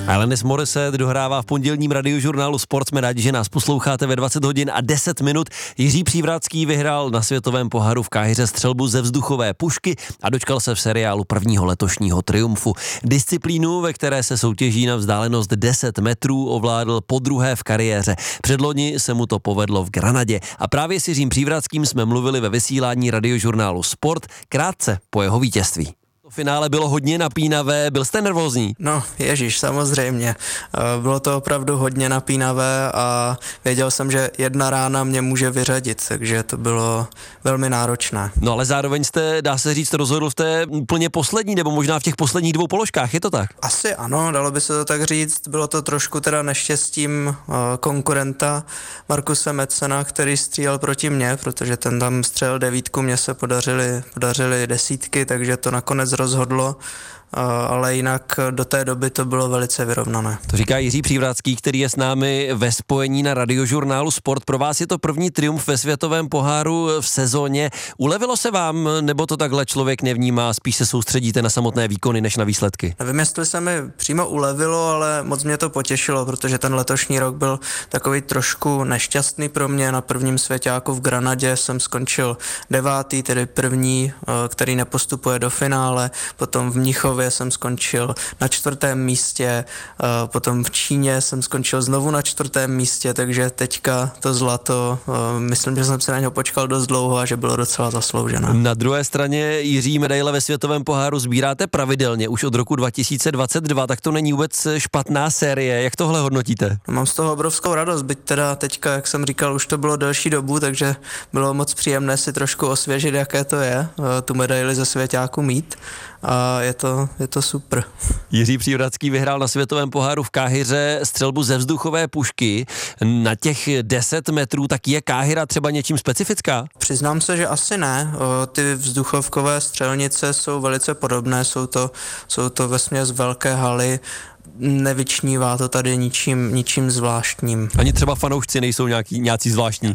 Alanis Morissette dohrává v pondělním radiožurnálu Sport. Jsme rádi, že nás posloucháte ve 20 hodin a 10 minut. Jiří Přívratský vyhrál na světovém poháru v Káhiře střelbu ze vzduchové pušky a dočkal se v seriálu prvního letošního triumfu. Disciplínu, ve které se soutěží na vzdálenost 10 metrů, ovládl podruhé v kariéře. Předloni se mu to povedlo v Granadě. A právě s Jiřím Přívratským jsme mluvili ve vysílání radiožurnálu Sport krátce po jeho vítězství. To finále bylo hodně napínavé, byl jste nervózní? No, ježiš, samozřejmě. Bylo to opravdu hodně napínavé a věděl jsem, že jedna rána mě může vyřadit, takže to bylo velmi náročné. No ale zároveň jste, dá se říct, rozhodl v té úplně poslední, nebo možná v těch posledních dvou položkách, je to tak? Asi ano, dalo by se to tak říct. Bylo to trošku teda neštěstím konkurenta Markuse Metzena, který střílel proti mně, protože ten tam střelil 9, mně se podařily 10, takže to nakonec rozhodlo, ale jinak do té doby to bylo velice vyrovnané. To říká Jiří Přívratský, který je s námi ve spojení na radiožurnálu Sport. Pro vás je to první triumf ve světovém poháru v sezóně. Ulevilo se vám, nebo to takhle člověk nevnímá, spíš se soustředíte na samotné výkony než na výsledky? Nevím, jestli se mi přímo ulevilo, ale moc mě to potěšilo, protože ten letošní rok byl takový trošku nešťastný pro mě. Na prvním svěťáku v Granadě jsem skončil 9., tedy první, který nepostupuje do finále. Potom v Mnichově jsem skončil na 4. místě, potom v Číně jsem skončil znovu na 4. místě, takže teďka to zlato, myslím, že jsem se na něho počkal dost dlouho a že bylo docela zasloužené. Na druhé straně, Jiří, medaile ve světovém poháru sbíráte pravidelně už od roku 2022, tak to není vůbec špatná série. Jak tohle hodnotíte? Mám z toho obrovskou radost, byť teda teďka, jak jsem říkal, už to bylo delší dobu, takže bylo moc příjemné si trošku osvěžit, jaké to je, tu medaili ze svěťáku mít. A je to super. Jiří Přívratský vyhrál na světovém poháru v Káhiře střelbu ze vzduchové pušky na těch 10 metrů, tak je Káhira třeba něčím specifická? Přiznám se, že asi ne. Ty vzduchovkové střelnice jsou velice podobné, jsou to vesměs velké haly, nevyčnívá to tady ničím zvláštním. Ani třeba fanoušci nejsou nějací zvláštní?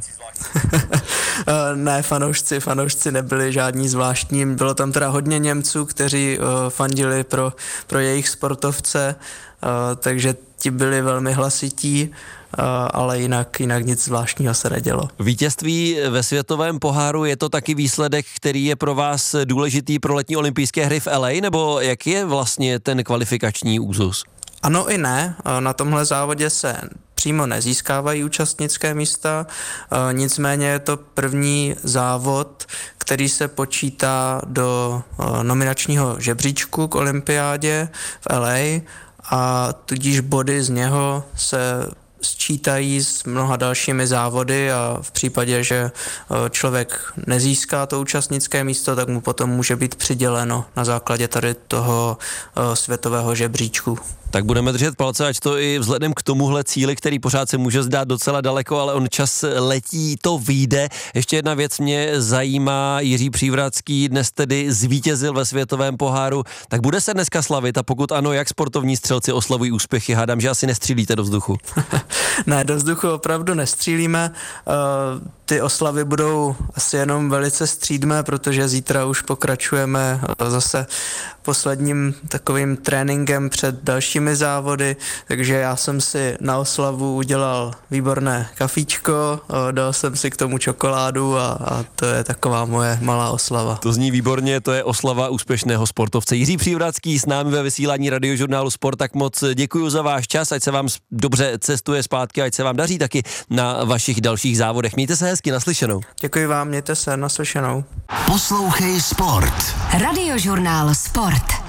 Ne, fanoušci nebyli žádní zvláštní. Bylo tam teda hodně Němců, kteří fandili pro jejich sportovce, takže ti byli velmi hlasití, ale jinak nic zvláštního se nedělo. Vítězství ve světovém poháru, je to taky výsledek, který je pro vás důležitý pro letní olympijské hry v LA, nebo jak je vlastně ten kvalifikační úzus? Ano i ne, na tomhle závodě se přímo nezískávají účastnické místa, nicméně je to první závod, který se počítá do nominačního žebříčku k olympiádě v LA a tudíž body z něho se sčítají s mnoha dalšími závody a v případě, že člověk nezíská to účastnické místo, tak mu potom může být přiděleno na základě tady toho světového žebříčku. Tak budeme držet palce, ať to i vzhledem k tomuhle cíli, který pořád se může zdát docela daleko, ale on čas letí, to vyjde. Ještě jedna věc mě zajímá, Jiří Přívratský dnes tedy zvítězil ve světovém poháru, tak bude se dneska slavit a pokud ano, jak sportovní střelci oslavují úspěchy? Hádám, že asi nestřílíte do vzduchu. Ne, do vzduchu opravdu nestřílíme. Ty oslavy budou asi jenom velice střídmé, protože zítra už pokračujeme zase posledním takovým tréninkem před dalšími závody, takže já jsem si na oslavu udělal výborné kafíčko, dal jsem si k tomu čokoládu a to je taková moje malá oslava. To zní výborně, to je oslava úspěšného sportovce. Jiří Přívratský s námi ve vysílání radiožurnálu Sport, tak moc děkuji za váš čas, ať se vám dobře cestuje zpátky, ať se vám daří taky na vašich dalších závodech. Mějte se hezky, naslyšenou. Děkuji vám, mějte se, naslyšenou. Poslouchej Sport. Radiožurnál Sport.